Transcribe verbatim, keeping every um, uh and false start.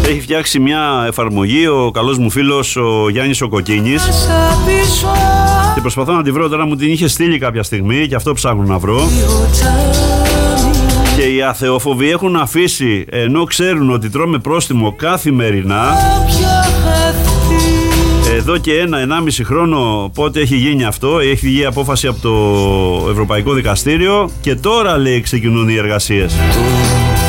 Έχει φτιάξει μια εφαρμογή ο καλός μου φίλος ο Γιάννης ο Κοκκίνης και προσπαθώ να τη βρω τώρα, μου την είχε στείλει κάποια στιγμή και αυτό ψάχνω να βρω. Και οι αθεόφοβοι έχουν αφήσει, ενώ ξέρουν ότι τρώμε πρόστιμο καθημερινά, εδώ και ένα, ενάμιση χρόνο, πότε έχει γίνει αυτό, έχει βγει απόφαση από το Ευρωπαϊκό Δικαστήριο και τώρα λέει ξεκινούν οι εργασίες.